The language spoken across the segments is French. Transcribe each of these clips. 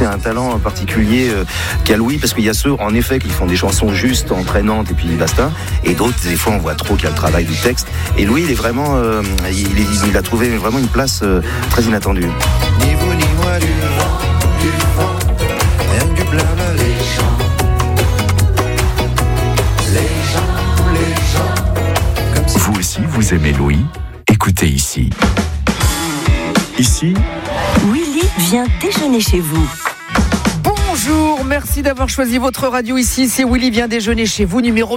c'est un talent particulier qu'a Louis, parce qu'il y a ceux, en effet, qui font des chansons justes, entraînantes, et puis basta. Et d'autres, des fois, on voit trop qu'il y a le travail du texte. Et Louis, il est vraiment, il a trouvé vraiment une place très inattendue. Ni vous ni moi du vent, rien que du blabla, les gens, comme si... Vous aussi, vous aimez Louis? Écoutez ici. Ici, Willy vient déjeuner chez vous. Bonjour, merci d'avoir choisi votre radio ici. C'est Willy vient déjeuner chez vous, numéro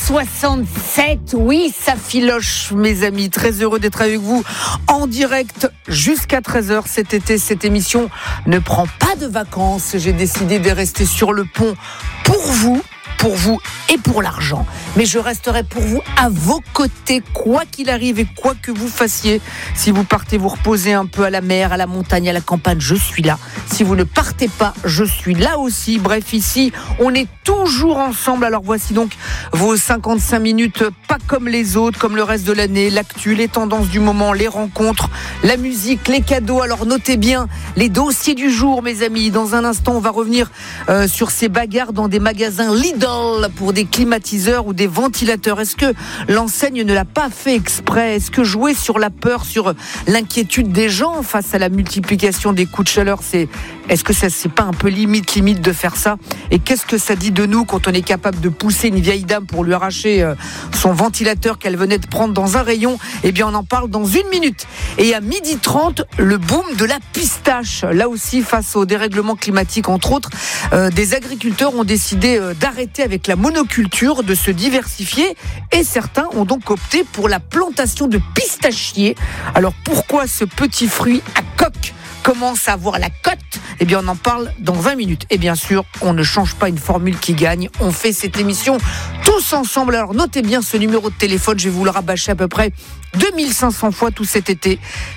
1067. Oui, ça filoche, mes amis. Très heureux d'être avec vous en direct jusqu'à 13h cet été. Cette émission ne prend pas de vacances. J'ai décidé de rester sur le pont pour vous et pour l'argent. Mais je resterai pour vous à vos côtés, quoi qu'il arrive et quoi que vous fassiez. Si vous partez vous reposer un peu à la mer, à la montagne, à la campagne, je suis là. Si vous ne partez pas, je suis là aussi. Bref, ici, on est toujours ensemble. Alors voici donc vos 55 minutes, pas comme les autres, comme le reste de l'année, l'actu, les tendances du moment, les rencontres, la musique, les cadeaux. Alors notez bien les dossiers du jour, mes amis. Dans un instant, on va revenir sur ces bagarres dans des magasins Lidl pour des climatiseurs ou des ventilateurs. Est-ce que l'enseigne ne l'a pas fait exprès? Est-ce que jouer sur la peur, sur l'inquiétude des gens face à la multiplication des coups de chaleur, est-ce que ça, c'est pas un peu limite de faire ça? Et qu'est-ce que ça dit de nous quand on est capable de pousser une vieille dame pour lui arracher son ventilateur qu'elle venait de prendre dans un rayon? Eh bien, on en parle dans 1 minute. Et à 12h30, le boom de la pistache. Là aussi, face au dérèglement climatique, entre autres, des agriculteurs ont décidé d'arrêter avec la monoculture, de se diversifier, et certains ont donc opté pour la plantation de pistachiers. Alors pourquoi ce petit fruit à coque commence à avoir la cote? Eh bien, on en parle dans 20 minutes. Et bien sûr, on ne change pas une formule qui gagne. On fait cette émission tous ensemble. Alors, notez bien ce numéro de téléphone. Je vais vous le rabâcher à peu près 2500 fois tout cet été.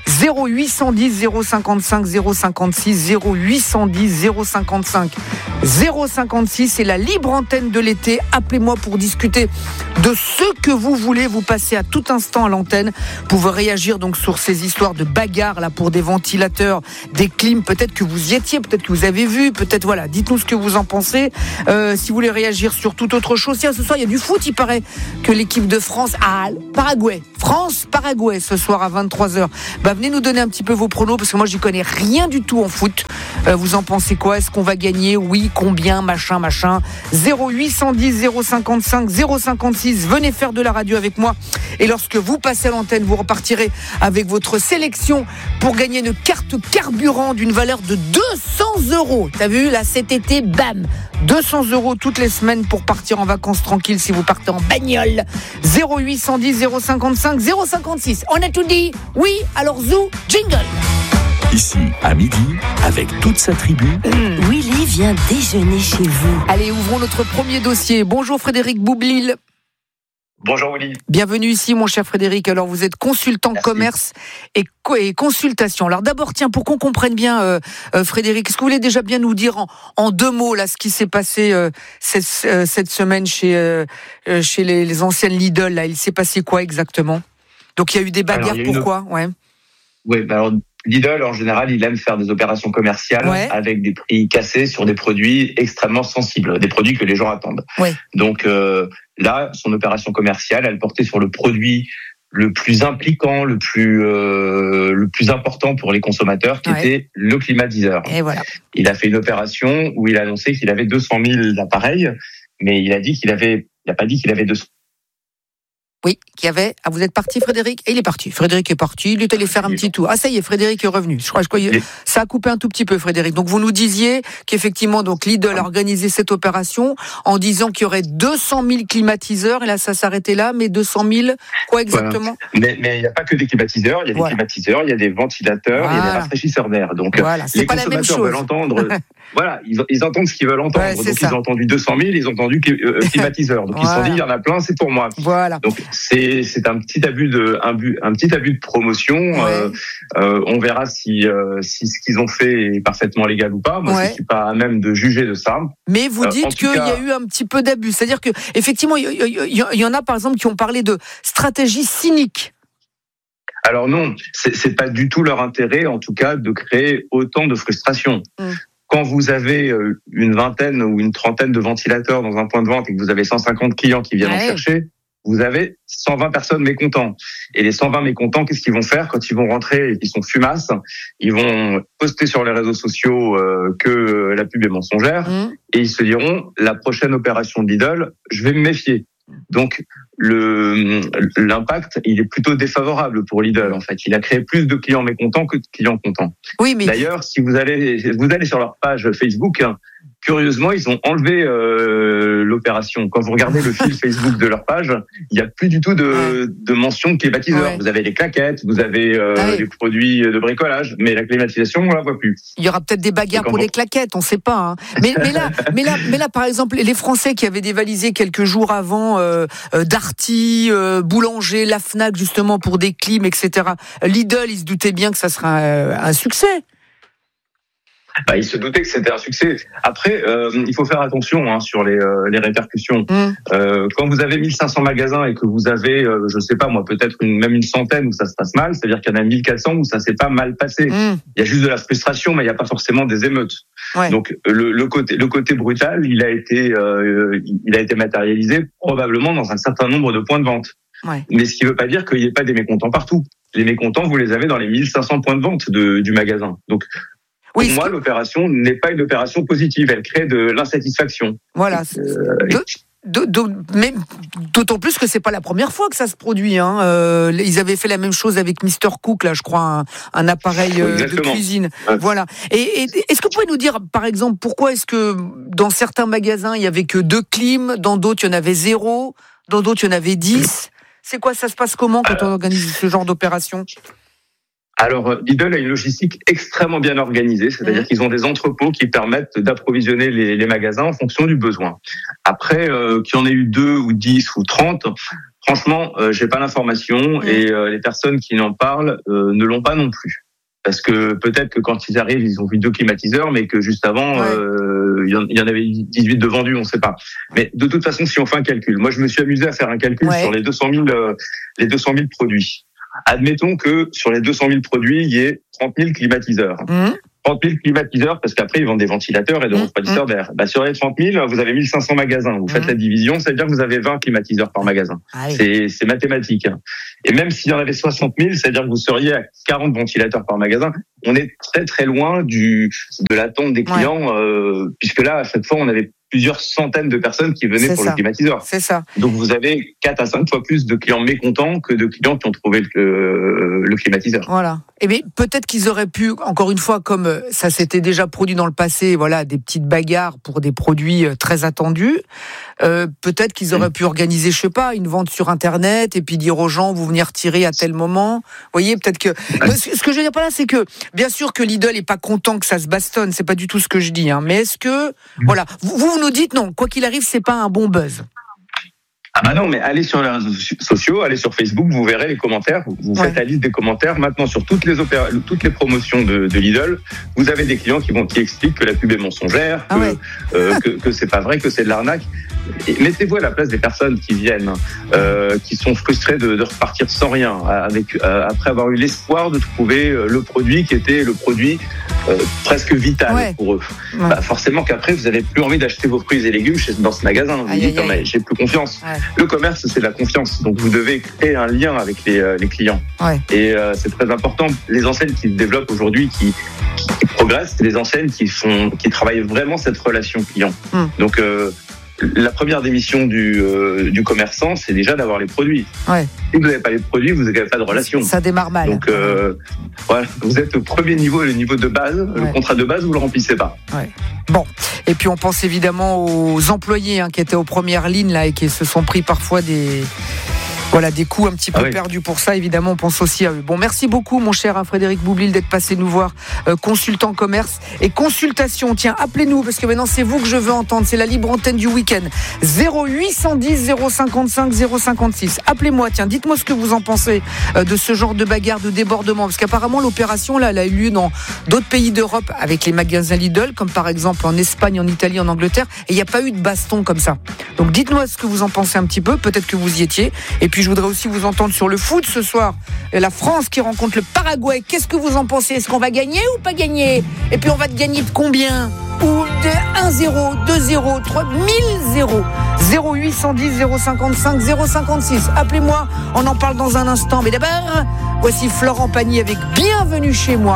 0810 055 056 0810 055 056. C'est la libre antenne de l'été. Appelez-moi pour discuter de ce que vous voulez. Vous passez à tout instant à l'antenne. Vous pouvez réagir donc sur ces histoires de bagarres là pour des ventilateurs, des clims. Peut-être que vous y étiez, peut-être que vous avez vu, peut-être voilà. Dites-nous ce que vous en pensez. Si vous voulez réagir sur toute autre chose. Tiens, ce soir il y a du foot. Il paraît que l'équipe de France a Paraguay. France-Paraguay ce soir à 23h. Venez nous donner un petit peu vos pronos parce que moi j'y connais rien du tout en foot. Vous en pensez quoi? Est-ce qu'on va gagner? Oui, combien? Machin. 0810 055 056. Venez faire de la radio avec moi. Et lorsque vous passez à l'antenne, vous repartirez avec votre sélection pour gagner une carte carburant d'une valeur de 200 €. T'as vu là cet été, bam, 200 € toutes les semaines pour partir en vacances tranquille si vous partez en bagnole. 0810 055 056. On a tout dit? Oui, alors zou, jingle. ici à midi, avec toute sa tribu. Willy vient déjeuner chez vous. Allez, ouvrons notre premier dossier. Bonjour Frédéric Boublil. Bonjour Willy. Bienvenue ici mon cher Frédéric. Alors vous êtes consultant commerce et consultation. Alors d'abord tiens, pour qu'on comprenne bien Frédéric, est-ce que vous voulez déjà bien nous dire en 2 mots là ce qui s'est passé cette semaine chez les anciennes Lidl là, il s'est passé quoi exactement? Donc il y a eu des bagarres, pourquoi? Oui, alors Lidl en général, il aime faire des opérations commerciales avec des prix cassés sur des produits extrêmement sensibles, des produits que les gens attendent. Donc là, son opération commerciale, elle portait sur le produit le plus impliquant, le plus important pour les consommateurs, qui était le climatiseur. Et voilà. Il a fait une opération où il a annoncé qu'il avait 200 000 appareils, mais il a pas dit qu'il avait 200. Oui, qu'il y avait. Ah, vous êtes parti, Frédéric? Et il est parti. Frédéric est parti. Il est allé faire un petit tour. Ah, ça y est, Frédéric est revenu. Je crois ça a coupé un tout petit peu, Frédéric. Donc, vous nous disiez qu'effectivement, donc, Lidl a organisé cette opération en disant qu'il y aurait 200 000 climatiseurs. Et là, ça s'arrêtait là. Mais 200 000, quoi exactement? Mais il n'y a pas que des climatiseurs. Il y a des climatiseurs, il y a des ventilateurs, il y a des rafraîchisseurs d'air. Donc, les consommateurs veulent entendre. Voilà, ils entendent ce qu'ils veulent entendre. Donc, ils ont entendu 200 000, ils ont entendu climatiseur. Donc, ils se sont dit, il y en a plein, c'est pour moi. Voilà. Donc, c'est un petit abus de promotion. On verra si ce qu'ils ont fait est parfaitement légal ou pas. Moi, je suis pas à même de juger de ça. Mais vous dites qu'il y a eu un petit peu d'abus. C'est-à-dire que effectivement, il y en a par exemple qui ont parlé de stratégie cynique. Alors non, c'est pas du tout leur intérêt, en tout cas, de créer autant de frustration. quand vous avez une vingtaine ou une trentaine de ventilateurs dans un point de vente et que vous avez 150 clients qui viennent en chercher, vous avez 120 personnes mécontents. Et les 120 mécontents, qu'est-ce qu'ils vont faire quand ils vont rentrer et qu'ils sont fumasses? Ils vont poster sur les réseaux sociaux que la pub est mensongère et ils se diront, la prochaine opération de Lidl, je vais me méfier. Donc l'impact, il est plutôt défavorable pour Lidl en fait. Il a créé plus de clients mécontents que de clients contents. Oui, mais d'ailleurs, si vous allez sur leur page Facebook, curieusement, ils ont enlevé l'opération. Quand vous regardez le fil Facebook de leur page, il n'y a plus du tout de mention de climatiseur. Ouais. Vous avez les claquettes, vous avez les produits de bricolage, mais la climatisation, on la voit plus. Il y aura peut-être des bagarres pour les claquettes, on ne sait pas. Hein. Mais là, par exemple, les Français qui avaient dévalisé quelques jours avant Darty, Boulanger, la Fnac, justement pour des clims, etc. Lidl, ils se doutaient bien que ça serait un succès. Il se doutait que c'était un succès. Après, il faut faire attention sur les répercussions. Quand vous avez 1500 magasins et que vous avez, je sais pas moi, peut-être même une centaine où ça se passe mal, c'est-à-dire qu'il y en a 1400 où ça s'est pas mal passé. Il y a juste de la frustration, mais il n'y a pas forcément des émeutes. Ouais. Donc le côté brutal, il a été matérialisé probablement dans un certain nombre de points de vente. Ouais. Mais ce qui ne veut pas dire qu'il n'y ait pas des mécontents partout. Les mécontents, vous les avez dans les 1500 points de vente du magasin. Donc pour moi, l'opération n'est pas une opération positive. Elle crée de l'insatisfaction. Voilà. Mais d'autant plus que c'est pas la première fois que ça se produit. Ils avaient fait la même chose avec Mr Cook, là, je crois, un appareil de cuisine. Ouais. Voilà. Et est-ce que vous pouvez nous dire, par exemple, pourquoi est-ce que dans certains magasins il y avait que 2 clims, dans d'autres il y en avait 0, dans d'autres il y en avait 10? C'est quoi, ça se passe comment quand on organise ce genre d'opération? Alors, Lidl a une logistique extrêmement bien organisée, c'est-à-dire qu'ils ont des entrepôts qui permettent d'approvisionner les magasins en fonction du besoin. Après, qu'il y en ait eu 2 ou 10 ou 30, franchement, j'ai pas l'information et les personnes qui en parlent ne l'ont pas non plus. Parce que peut-être que quand ils arrivent, ils ont vu 2 climatiseurs, mais que juste avant, il y en avait 18 de vendus, on sait pas. Mais de toute façon, si on fait un calcul, moi je me suis amusé à faire un calcul sur les 200 000 produits. Admettons que sur les 200 000 produits, il y ait 30 000 climatiseurs. 30 000 climatiseurs, parce qu'après, ils vendent des ventilateurs et des refroidisseurs d'air. Sur les 30 000, vous avez 1500 magasins. Vous faites la division, ça veut dire que vous avez 20 climatiseurs par magasin. C'est mathématique. Et même s'il y en avait 60 000, ça veut dire que vous seriez à 40 ventilateurs par magasin. On est très très loin de l'attente des clients, puisque là, à chaque fois, on avait plusieurs centaines de personnes qui venaient pour le climatiseur. C'est ça. Donc vous avez 4 à 5 fois plus de clients mécontents que de clients qui ont trouvé le climatiseur. Voilà. Et bien peut-être qu'ils auraient pu, encore une fois, comme ça s'était déjà produit dans le passé, voilà, des petites bagarres pour des produits très attendus. Peut-être qu'ils auraient pu organiser, je sais pas, une vente sur Internet et puis dire aux gens, vous venez retirer à tel moment. Vous voyez, peut-être que... Ce que je veux dire par là, c'est que, bien sûr que Lidl est pas content que ça se bastonne, c'est pas du tout ce que je dis, mais est-ce que, voilà, vous nous dites non, quoi qu'il arrive, c'est pas un bon buzz. Non, mais allez sur les réseaux sociaux, allez sur Facebook, vous verrez les commentaires, vous faites la liste des commentaires. Maintenant, sur toutes les promotions de Lidl, vous avez des clients qui expliquent que la pub est mensongère, que c'est pas vrai, que c'est de l'arnaque. Et mettez-vous à la place des personnes qui viennent, qui sont frustrées de repartir sans rien, après avoir eu l'espoir de trouver le produit qui était le produit presque vital pour eux. Forcément qu'après, vous n'avez plus envie d'acheter vos fruits et légumes dans ce magasin. Vous dites, mais j'ai plus confiance. Le commerce, c'est la confiance. Donc, vous devez créer un lien avec les clients. Et c'est très important. Les enseignes qui se développent aujourd'hui, qui progressent, c'est des enseignes qui travaillent vraiment cette relation client. Donc, la première des missions du commerçant, c'est déjà d'avoir les produits. Si vous n'avez pas les produits, vous n'avez pas de relation. Ça démarre mal. Donc, voilà, vous êtes au premier niveau, le niveau de base. Le contrat de base, vous le remplissez pas. Bon, et puis on pense évidemment aux employés qui étaient aux premières lignes là et qui se sont pris parfois des coups un petit peu perdus pour ça. Évidemment, on pense aussi à eux. Bon, merci beaucoup, mon cher Frédéric Boublil, d'être passé nous voir, consultant commerce et consultation. Tiens, appelez-nous, parce que maintenant, c'est vous que je veux entendre. C'est la libre antenne du week-end. 0810 055 056. Appelez-moi, tiens, dites-moi ce que vous en pensez de ce genre de bagarre, de débordement. Parce qu'apparemment, l'opération, là, elle a eu lieu dans d'autres pays d'Europe avec les magasins Lidl, comme par exemple en Espagne, en Italie, en Angleterre. Et il n'y a pas eu de baston comme ça. Donc, dites-moi ce que vous en pensez un petit peu. Peut-être que vous y étiez. Et puis, puis je voudrais aussi vous entendre sur le foot ce soir. La France qui rencontre le Paraguay. Qu'est-ce que vous en pensez? Est-ce qu'on va gagner ou pas gagner? Et puis on va gagner de combien? Ou de 1-0, 2-0, 3, 1000-0. 0810 055 056. Appelez-moi, on en parle dans un instant. Mais d'abord, voici Florent Pagny avec Bienvenue chez moi.